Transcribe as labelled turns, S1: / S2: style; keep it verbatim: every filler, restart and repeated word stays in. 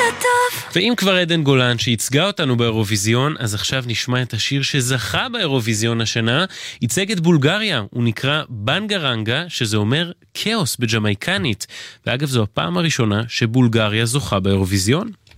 S1: טוב.
S2: ואם כבר עדן גולן שייצגה אותנו באירוויזיון, אז עכשיו נשמע את השיר שזכה באירוויזיון השנה. ייצג את בולגריה, הוא נקרא בנגרנגה, שזה אומר כאוס בג'מייקנית. ואגב, זו הפעם הראשונה שבולגריה זוכה באירוויזיון.